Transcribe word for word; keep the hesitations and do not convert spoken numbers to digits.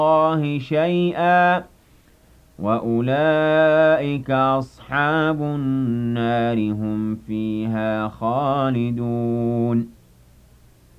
اللَّهِ شَيْئًا وَأُولَٰئِكَ أَصْحَابُ النَّارِ ۖ هُمْ فِيهَا خَالِدُونَ